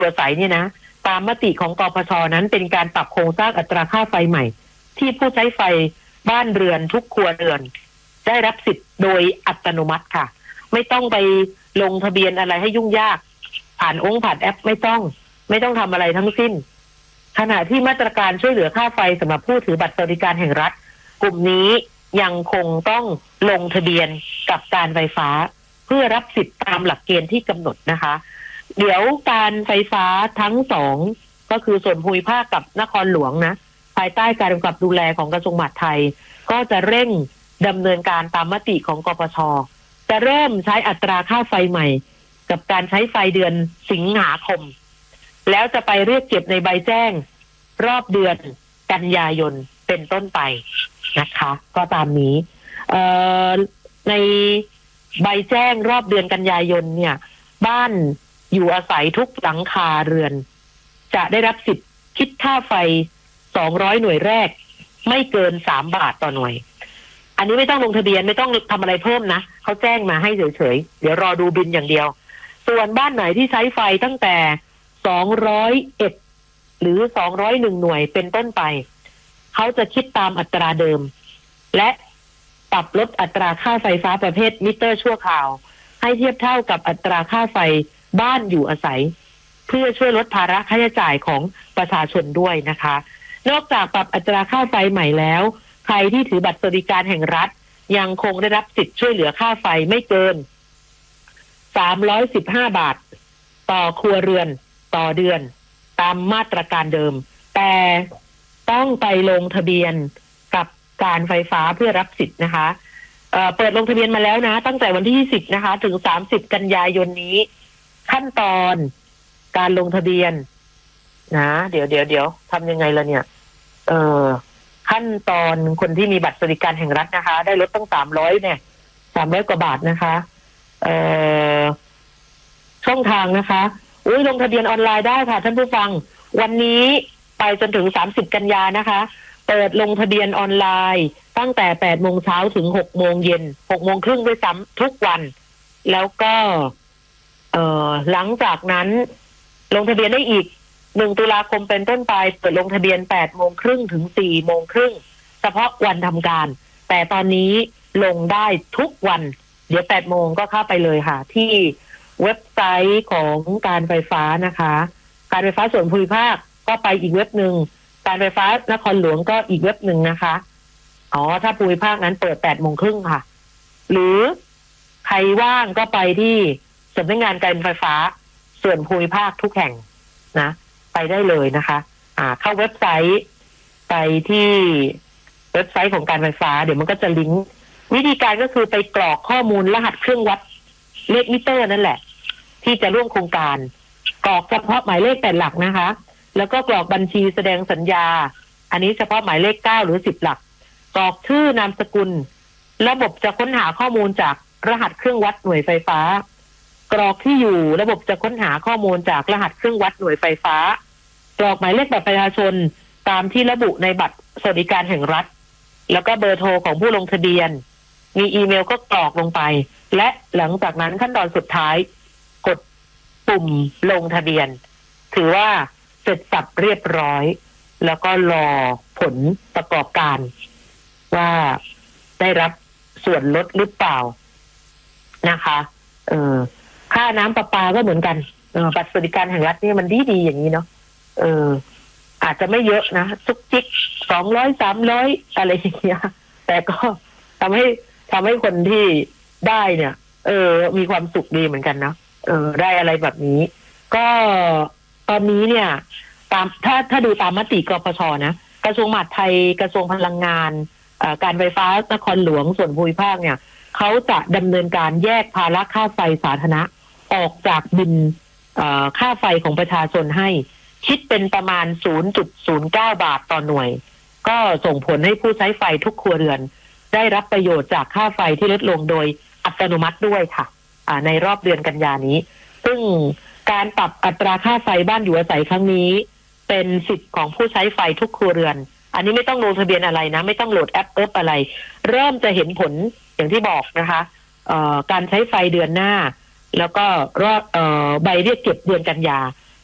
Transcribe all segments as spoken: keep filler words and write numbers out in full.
อาศัยเนี่ยนะตามมติของกปช.นั้นเป็นการปรับโครงสร้างอัตราค่าไฟใหม่ที่ผู้ใช้ไฟบ้านเรือนทุกครัวเรือนได้รับสิทธิ์โดยอัตโนมัติค่ะไม่ต้องไปลงทะเบียนอะไรให้ยุ่งยากผ่านองค์ผ่านแอปไม่ต้องไม่ต้องทำอะไรทั้งสิ้นขณะที่มาตรการช่วยเหลือค่าไฟสำหรับผู้ถือบัตรสวัสดิการแห่งรัฐกลุ่มนี้ยังคงต้องลงทะเบียนกับการไฟฟ้าเพื่อรับสิทธิ์ตามหลักเกณฑ์ที่กำหนดนะคะเดี๋ยวการไฟฟ้าทั้งสองก็คือส่วนภูมิภาคกับนครหลวงนะภายใต้การกำกับดูแลของกระทรวงมหาดไทยก็จะเร่งดำเนินการตามมติของกปช.จะเริ่มใช้อัตราค่าไฟใหม่กับการใช้ไฟเดือนสิงหาคมแล้วจะไปเรียกเก็บในใบแจ้งรอบเดือนกันยายนเป็นต้นไปนะคะก็ตามนี้ในใบแจ้งรอบเดือนกันยายนเนี่ยบ้านอยู่อาศัยทุกหลังคาเรือนจะได้รับสิทธิ์คิดค่าไฟสองร้อยหน่วยแรกไม่เกินสามบาทต่อหน่วยอันนี้ไม่ต้องลงทะเบียนไม่ต้องทำอะไรเพิ่มนะเขาแจ้งมาให้เฉยๆเดี๋ยวรอดูบินอย่างเดียวส่วนบ้านไหนที่ใช้ไฟตั้งแต่สองร้อยเอ็ดหรือสองร้อยเอ็ดหน่วยเป็นต้นไปเขาจะคิดตามอัตราเดิมและปรับลดอัตราค่าไฟฟ้าประเภทมิเตอร์ชั่วคราวให้เทียบเท่ากับอัตราค่าไฟบ้านอยู่อาศัยเพื่อช่วยลดภาระค่าใช้จ่ายของประชาชนด้วยนะคะนอกจากปรับอัตราค่าไฟใหม่แล้วใครที่ถือบัตรสวัสดิการแห่งรัฐยังคงได้รับสิทธิ์ช่วยเหลือค่าไฟไม่เกินสามร้อยสิบห้าบาทต่อครัวเรือนต่อเดือนตามมาตรการเดิมแต่ต้องไปลงทะเบียนกับการไฟฟ้าเพื่อรับสิทธิ์นะคะ เอ่อ เปิดลงทะเบียนมาแล้วนะตั้งแต่วันที่ยี่สิบนะคะถึงสามสิบกันยายนนี้ขั้นตอนการลงทะเบียนนะเดี๋ยวเดี๋ยวเดี๋ยวทำยังไงล่ะเนี่ยเอ่อขั้นตอนคนที่มีบัตรสวัสดิการแห่งรัฐนะคะได้ลดตั้งสามร้อยเนี่ยสามร้อยกว่าบาทนะคะเอ่อช่องทางนะคะอุ้ยลงทะเบียนออนไลน์ได้ค่ะท่านผู้ฟังวันนี้ไปจนถึงสามสิบกันยานะคะเปิดลงทะเบียนออนไลน์ตั้งแต่แปดโมงเช้าถึงหกโมงเย็นหกโมงครึ่งด้วยซ้ำทุกวันแล้วก็เอ่อหลังจากนั้นลงทะเบียนได้อีกหนึ่งตุลาคมเป็นต้นไปเปิดลงทะเบียนแปดโมงครึ่งถึงสี่โมงครึ่งเฉพาะวันทำการแต่ตอนนี้ลงได้ทุกวันเดี๋ยวแปดโมงก็เข้าไปเลยค่ะที่เว็บไซต์ของการไฟฟ้านะคะการไฟฟ้าส่วนภูมิภาคก็ไปอีกเว็บหนึ่งการไฟฟ้านครหลวงก็อีกเว็บหนึ่งนะคะอ๋อถ้าภูมิภาคนั้นเปิดแปดโมงครึ่งค่ะหรือใครว่างก็ไปที่สำนักงานการไฟฟ้าส่วนภูมิภาคทุกแห่งนะไปได้เลยนะคะอ่าเข้าเว็บไซต์ไปที่เว็บไซต์ของการไฟฟ้าเดี๋ยวมันก็จะลิงก์วิธีการก็คือไปกรอกข้อมูลรหัสเครื่องวัดเลขมิเตอร์นั่นแหละที่จะร่วมโครงการกรอกเฉพาะหมายเลขแปดหลักนะคะแล้วก็กรอกบัญชีแสดงสัญญาอันนี้เฉพาะหมายเลขเก้าหรือสิบหลักกรอกชื่อนามสกุลระบบจะค้นหาข้อมูลจากรหัสเครื่องวัดหน่วยไฟฟ้ากรอกที่อยู่ระบบจะค้นหาข้อมูลจากรหัสเครื่องวัดหน่วยไฟฟ้ากรอกหมายเลขบัตรประชาชนตามที่ระบุในบัตรสวัสดิการแห่งรัฐแล้วก็เบอร์โทรของผู้ลงทะเบียนมีอีเมลก็กรอกลงไปและหลังจากนั้นขั้นตอนสุดท้ายกดปุ่มลงทะเบียนถือว่าเสร็จสับเรียบร้อยแล้วก็รอผลประกอบการว่าได้รับส่วนลดหรือเปล่านะคะเออค่าน้ำประปาก็เหมือนกันเออบัตรสวัสดิการแห่งรัฐนี่มันดีดีอย่างนี้เนาะเอออาจจะไม่เยอะนะซุกจิกสองร้อยสามร้อยอะไรอย่างเงี้ยแต่ก็ทำให้ทำให้คนที่ได้เนี่ยเออมีความสุขดีเหมือนกันนะเออได้อะไรแบบนี้ก็ตอนนี้เนี่ยตามถ้าถ้าดูตามมติกปช.นะกระทรวงมหาดไทยกระทรวงพลังงานการไฟฟ้านครหลวงส่วนภูมิภาคเนี่ยเขาจะดำเนินการแยกภาระค่าไฟสาธารณะออกจากบินค่าไฟของประชาชนให้คิดเป็นประมาณ ศูนย์จุดศูนย์เก้า บาทต่อหน่วยก็ส่งผลให้ผู้ใช้ไฟทุกครัวเรือนได้รับประโยชน์จากค่าไฟที่ลดลงโดยอัตโนมัติด้วยค่ะในรอบเดือนกันยานี้ซึ่งการปรับอัตราค่าไฟบ้านอยู่อาศัยครั้งนี้เป็นสิทธิ์ของผู้ใช้ไฟทุกครัวเรือนอันนี้ไม่ต้องลงทะเบียนอะไรนะไม่ต้องโหลดแอปเอิบอะไรเริ่มจะเห็นผลอย่างที่บอกนะคะเอ่อการใช้ไฟเดือนหน้าแล้วก็รอดเอ่อใบเรียกเก็บเดือนกันยา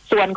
ส่วน